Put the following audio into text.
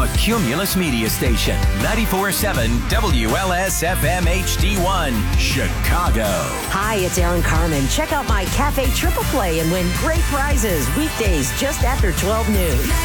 a Cumulus media station. 94.7 WLS-FM HD1, Chicago. Hi, it's Aaron Carmen. Check out my Cafe Triple Play and win great prizes weekdays just after 12 noon.